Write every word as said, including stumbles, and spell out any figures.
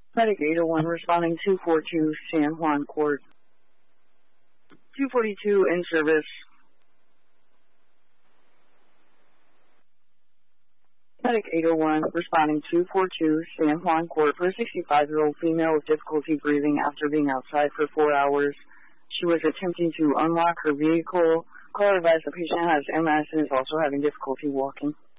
Medic eight oh one responding two forty-two San Juan Court. two forty-two in service. Medic eight oh one responding two forty-two San Juan Court for a sixty-five-year-old female with difficulty breathing after being outside for four hours. She was attempting to unlock her vehicle. Caller advised the patient has M S and is also having difficulty walking.